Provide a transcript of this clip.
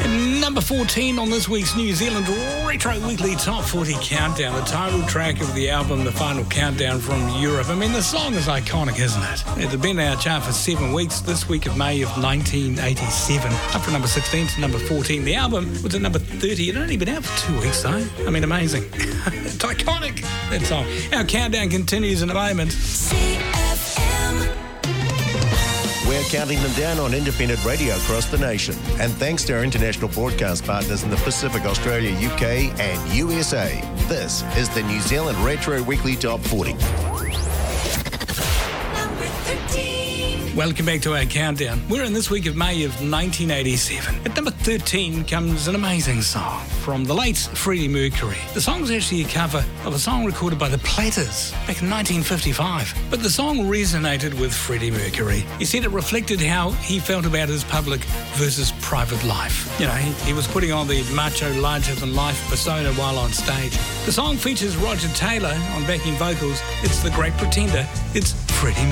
Number 14 on this week's New Zealand Retro Weekly Top 40 Countdown, the title track of the album, the final countdown from Europe. I mean, the song is iconic, isn't it? It had been in our chart for 7 weeks, this week of May of 1987. Up from number 16 to number 14. The album was at number 30. It had only been out for 2 weeks, though. I mean, amazing. It's iconic, that song. Our countdown continues in a moment. We're counting them down on independent radio across the nation. And thanks to our international broadcast partners in the Pacific, Australia, UK and USA, this is the New Zealand Retro Weekly Top 40. Welcome back to our countdown. We're in this week of May of 1987. At number 13 comes an amazing song from the late Freddie Mercury. The song's actually a cover of a song recorded by the Platters back in 1955. But the song resonated with Freddie Mercury. He said it reflected how he felt about his public versus private life. You know, he was putting on the macho, larger-than-life persona while on stage. The song features Roger Taylor on backing vocals. It's The Great Pretender. It's Freddie Mercury.